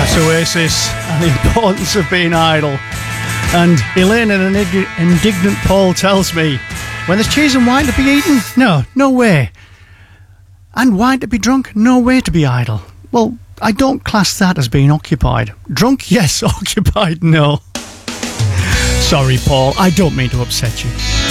That's Oasis and the importance of being idle. And Elaine, an indignant Paul, tells me, when there's cheese and wine to be eaten, no way. And wine to be drunk, no way to be idle. Well, I don't class that as being occupied. Drunk, yes. Occupied, no. Sorry, Paul, I don't mean to upset you.